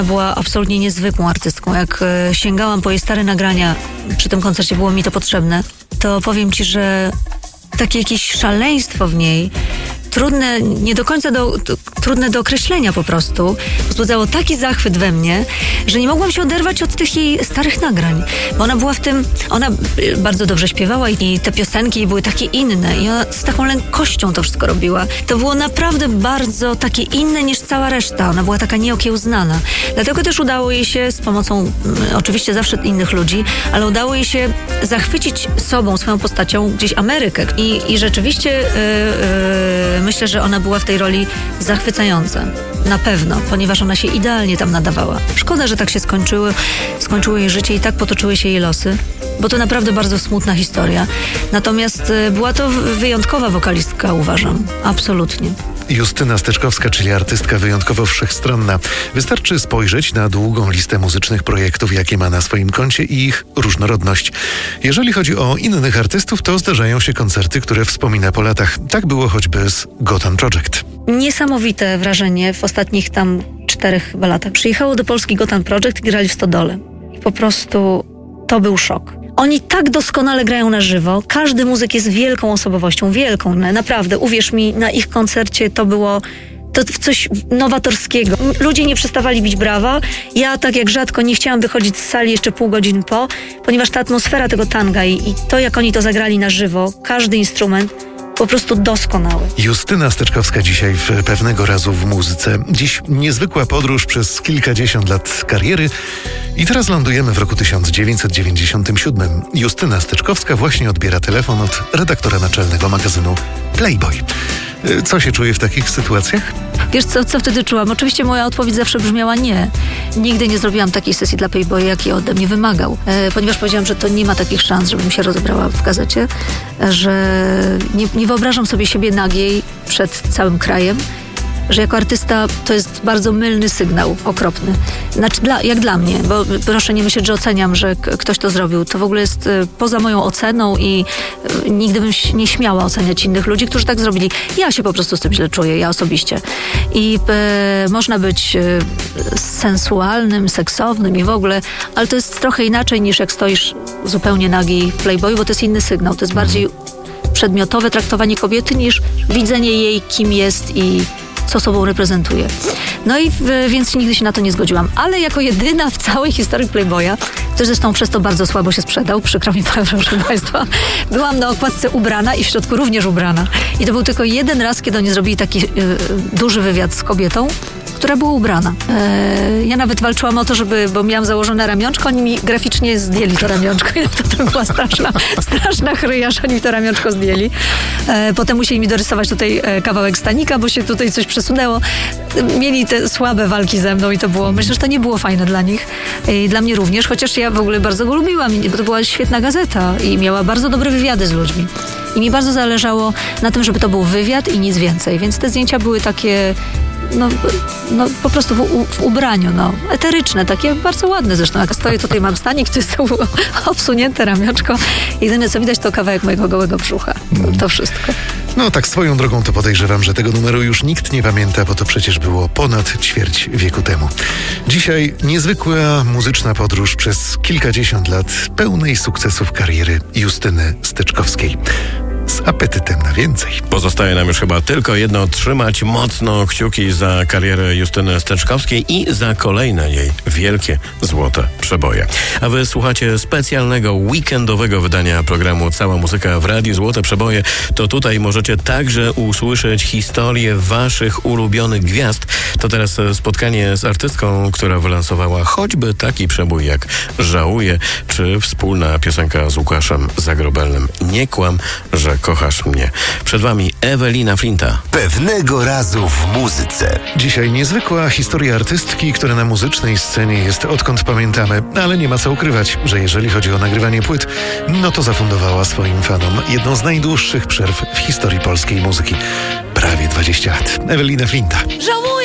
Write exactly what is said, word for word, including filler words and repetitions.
Była absolutnie niezwykłą artystką. Jak e, sięgałam po jej stare nagrania, przy tym koncercie było mi to potrzebne, to powiem ci, że takie jakieś szaleństwo w niej, trudne, nie do końca do, to, trudne do określenia po prostu, wzbudzało taki zachwyt we mnie, że nie mogłam się oderwać od tych jej starych nagrań. Bo ona była w tym, ona bardzo dobrze śpiewała i te piosenki były takie inne i ona z taką lekkością to wszystko robiła. To było naprawdę bardzo takie inne niż cała reszta. Ona była taka nieokiełznana. Dlatego też udało jej się z pomocą mm, oczywiście zawsze innych ludzi, ale udało jej się zachwycić sobą, swoją postacią gdzieś Amerykę. I, i rzeczywiście yy, yy, myślę, że ona była w tej roli zachwycająca. Na pewno, ponieważ ona się idealnie tam nadawała. Szkoda, że tak się skończyły, skończyło jej życie i tak potoczyły się jej losy, bo to naprawdę bardzo smutna historia. Natomiast y, była to wyjątkowa wokalistka, uważam. Absolutnie. Justyna Steczkowska, czyli artystka wyjątkowo wszechstronna. Wystarczy spojrzeć na długą listę muzycznych projektów, jakie ma na swoim koncie i ich różnorodność. Jeżeli chodzi o innych artystów, to zdarzają się koncerty, które wspomina po latach. Tak było choćby z Gotham Project. Niesamowite wrażenie w ostatnich tam czterech chyba latach. Przyjechało do Polski Gotham Project i grali w Stodole. I po prostu to był szok. Oni tak doskonale grają na żywo. Każdy muzyk jest wielką osobowością, wielką, naprawdę. Uwierz mi, na ich koncercie to było to coś nowatorskiego. Ludzie nie przestawali bić brawa. Ja tak jak rzadko nie chciałam wychodzić z sali jeszcze pół godziny po, ponieważ ta atmosfera tego tanga i, i to, jak oni to zagrali na żywo, każdy instrument, po prostu doskonały. Justyna Steczkowska dzisiaj w Pewnego razu w muzyce. Dziś niezwykła podróż przez kilkadziesiąt lat kariery i teraz lądujemy w roku tysiąc dziewięćset dziewięćdziesiątym siódmym. Justyna Steczkowska właśnie odbiera telefon od redaktora naczelnego magazynu Playboy. Co się czuje w takich sytuacjach? Wiesz co, co wtedy czułam? Oczywiście moja odpowiedź zawsze brzmiała nie. Nigdy nie zrobiłam takiej sesji dla Playboya, jaki ode mnie wymagał. E, ponieważ powiedziałam, że to nie ma takich szans, żebym się rozebrała w gazecie, że nie, nie wyobrażam sobie siebie nagiej przed całym krajem, że jako artysta to jest bardzo mylny sygnał, okropny. Znaczy, dla, jak dla mnie, bo proszę nie myśleć, że oceniam, że k- ktoś to zrobił. To w ogóle jest y, poza moją oceną i y, nigdy bym nie śmiała oceniać innych ludzi, którzy tak zrobili. Ja się po prostu z tym źle czuję, ja osobiście. I y, można być y, sensualnym, seksownym i w ogóle, ale to jest trochę inaczej niż jak stoisz zupełnie nagi w Playboyu, bo to jest inny sygnał. To jest bardziej przedmiotowe traktowanie kobiety niż widzenie jej, kim jest i co sobą reprezentuje. No i w, więc nigdy się na to nie zgodziłam. Ale jako jedyna w całej historii Playboya, który zresztą przez to bardzo słabo się sprzedał, przykro mi, proszę Państwa, byłam na okładce ubrana i w środku również ubrana. I to był tylko jeden raz, kiedy oni zrobili taki y, duży wywiad z kobietą, która była ubrana. E, ja nawet walczyłam o to, żeby, bo miałam założone ramionczko, oni mi graficznie zdjęli to ramionczko i to, to była straszna, straszna chryja, że oni mi to ramionczko zdjęli. E, potem musieli mi dorysować tutaj e, kawałek stanika, bo się tutaj coś przesunęło. Mieli te słabe walki ze mną i to było, myślę, że to nie było fajne dla nich. I dla mnie również, chociaż ja w ogóle bardzo go lubiłam, bo to była świetna gazeta i miała bardzo dobre wywiady z ludźmi. I mi bardzo zależało na tym, żeby to był wywiad i nic więcej. Więc te zdjęcia były takie No, no po prostu w, w ubraniu, no, eteryczne, takie bardzo ładne zresztą. Jak stoję tutaj, mam stanik, to jest obsunięte ramionczko. Jedyne co widać to kawałek mojego gołego brzucha. To wszystko. No tak swoją drogą to podejrzewam, że tego numeru już nikt nie pamięta, bo to przecież było ponad ćwierć wieku temu. Dzisiaj niezwykła muzyczna podróż przez kilkadziesiąt lat pełnej sukcesów kariery Justyny Steczkowskiej. Z apetytem na więcej. Pozostaje nam już chyba tylko jedno: trzymać mocno kciuki za karierę Justyny Steczkowskiej i za kolejne jej wielkie złote przeboje. A wy słuchacie specjalnego weekendowego wydania programu Cała Muzyka w Radiu Złote Przeboje. To tutaj możecie także usłyszeć historię waszych ulubionych gwiazd. To teraz spotkanie z artystką, która wylansowała choćby taki przebój jak Żałuję, czy wspólna piosenka z Łukaszem Zagrobelnym Nie kłam, że kochasz mnie. Przed wami Ewelina Flinta. Pewnego razu w muzyce. Dzisiaj niezwykła historia artystki, która na muzycznej scenie jest odkąd pamiętamy, ale nie ma co ukrywać, że jeżeli chodzi o nagrywanie płyt, no to zafundowała swoim fanom jedną z najdłuższych przerw w historii polskiej muzyki. Prawie dwadzieścia lat. Ewelina Flinta.